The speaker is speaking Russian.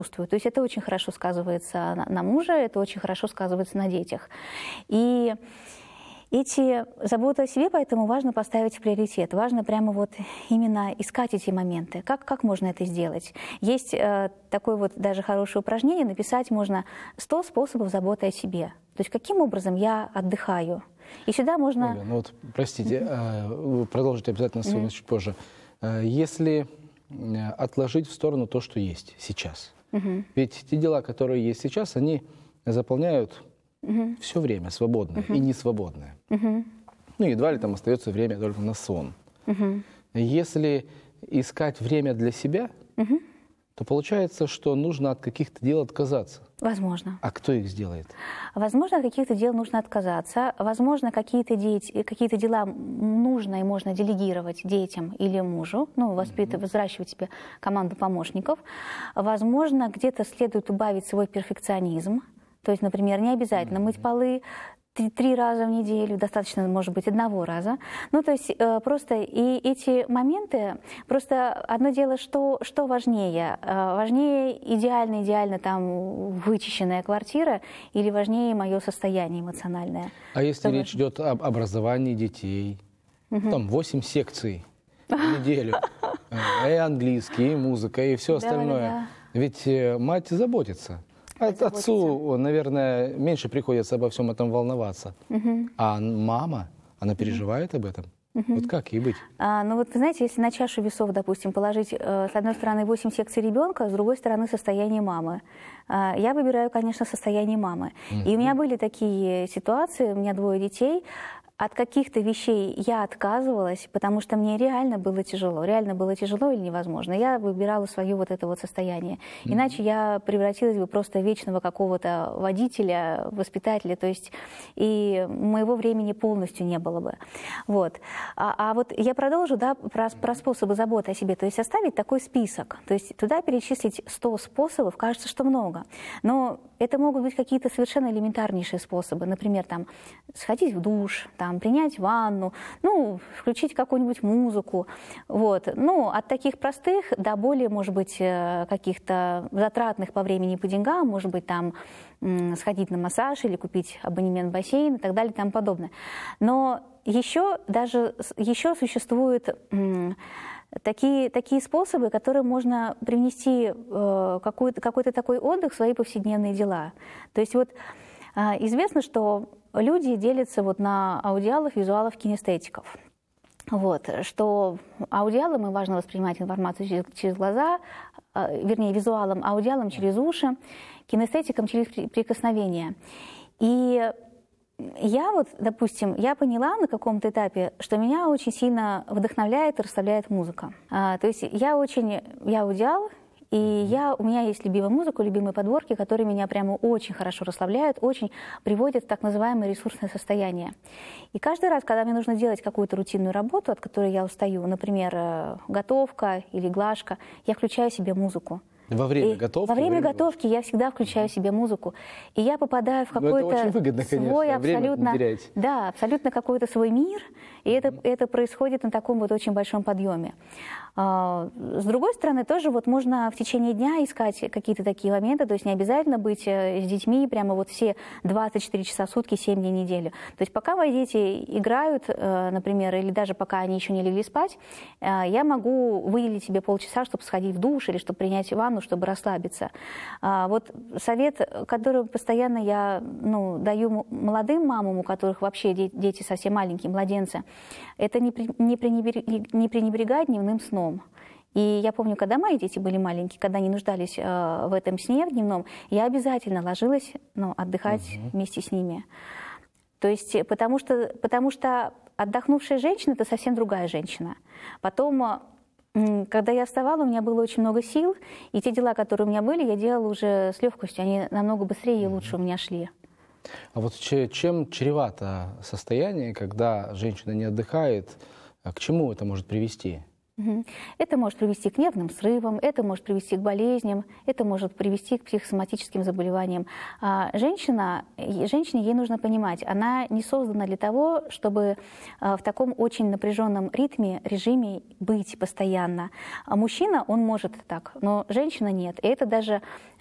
чувствую. То есть это очень хорошо сказывается на муже, это очень хорошо сказывается на детях. И эти заботы о себе, поэтому важно поставить в приоритет. Важно прямо вот именно искать эти моменты. Как можно это сделать? Есть такое вот даже хорошее упражнение, написать можно 100 способов заботы о себе. То есть каким образом я отдыхаю. И сюда можно... Оля, ну вот, простите, вы продолжите обязательно свою мысль чуть позже. Если отложить в сторону то, что есть сейчас. Ведь те дела, которые есть сейчас, они заполняют все время свободное и несвободное. Ну, едва ли там остается время только на сон. Если искать время для себя, то получается, что нужно от каких-то дел отказаться. Возможно. А кто их сделает? Возможно, от каких-то дел нужно отказаться. Возможно, какие-то дела нужно и можно делегировать детям или мужу, ну, воспитывать, взращивать себе команду помощников. Возможно, где-то следует убавить свой перфекционизм. То есть, например, не обязательно мыть полы 3 раза в неделю, достаточно, может быть, 1 раза. Ну, то есть просто и эти моменты, просто одно дело, что важнее? Важнее идеально там вычищенная квартира или важнее мое состояние эмоциональное? А если речь идет об образовании детей? Там 8 секций в неделю. И английский, и музыка, и все остальное. Ведь мать заботится. Отцу, наверное, меньше приходится обо всем этом волноваться. А мама, она переживает об этом? Вот как ей быть? Ну вот, знаете, если на чашу весов, допустим, положить с одной стороны 8 секций ребенка, с другой стороны состояние мамы, я выбираю, конечно, состояние мамы. И у меня были такие ситуации, у меня 2 детей. От каких-то вещей я отказывалась, потому что мне реально было тяжело или невозможно. Я выбирала свое вот это вот состояние. Иначе я превратилась бы просто в вечного какого-то водителя, воспитателя, то есть и моего времени полностью не было бы. Вот. А вот я продолжу, да, про способы заботы о себе, то есть составить такой список, то есть туда перечислить 100 способов, кажется, что много, но это могут быть какие-то совершенно элементарнейшие способы, например, там, сходить в душ, там, принять ванну, ну, включить какую-нибудь музыку, вот. Ну, от таких простых до более, может быть, каких-то затратных по времени и по деньгам, может быть, там, сходить на массаж или купить абонемент в бассейн и так далее и тому подобное. Но еще существуют такие способы, которые можно привнести какой-то такой отдых в свои повседневные дела. То есть вот известно, что люди делятся вот на аудиалов, визуалов, кинестетиков. Вот, что аудиалам им важно воспринимать информацию через глаза, вернее, визуалам, аудиалам через уши, кинестетикам через прикосновение. И я вот, допустим, я поняла на каком-то этапе, что меня очень сильно вдохновляет и расслабляет музыка. То есть я аудиал, и у меня есть любимая музыка, любимые подборки, которые меня прямо очень хорошо расслабляют, очень приводят в так называемое ресурсное состояние. И каждый раз, когда мне нужно делать какую-то рутинную работу, от которой я устаю, например, готовка или глажка, я включаю себе музыку. Во время готовки? Во время готовки я всегда включаю себе музыку. И я попадаю в какой-то свой абсолютно какой-то свой мир. И это происходит на таком вот очень большом подъеме. С другой стороны, тоже вот можно в течение дня искать какие-то такие моменты, то есть не обязательно быть с детьми прямо вот все 24 часа в сутки, 7 дней в неделю. То есть пока мои дети играют, например, или даже пока они еще не легли спать, я могу выделить себе полчаса, чтобы сходить в душ или чтобы принять ванну, чтобы расслабиться. Вот совет, который постоянно я даю молодым мамам, у которых вообще дети совсем маленькие, младенцы, это не пренебрегать дневным сном. И я помню, когда мои дети были маленькие, когда они нуждались в этом сне в дневном, я обязательно ложилась отдыхать вместе с ними. То есть, потому что отдохнувшая женщина – это совсем другая женщина. Потом, когда я вставала, у меня было очень много сил, и те дела, которые у меня были, я делала уже с легкостью, они намного быстрее и лучше у меня шли. А вот чем чревато состояние, когда женщина не отдыхает, к чему это может привести? Это может привести к нервным срывам, это может привести к болезням, это может привести к психосоматическим заболеваниям. Женщине ей нужно понимать, она не создана для того, чтобы в таком очень напряженном режиме быть постоянно. А мужчина, он может так, но женщина нет. И это даже